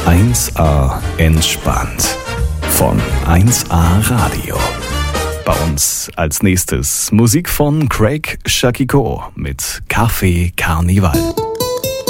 1A entspannt von 1A Radio. Bei uns als nächstes Musik von Craig Shakiko mit Café Carnival.